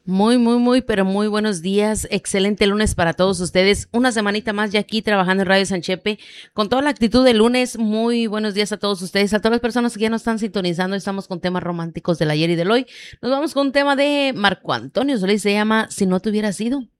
Pero muy buenos días. Excelente lunes para todos ustedes. Una semanita más ya aquí trabajando en Radio Sanchepe con toda la actitud de lunes. Muy buenos días a todos ustedes, a todas las personas que ya nos están sintonizando. Estamos con temas románticos del ayer y del hoy. Nos vamos con un tema de Marco Antonio Solís, se llama Si no te hubiera sido.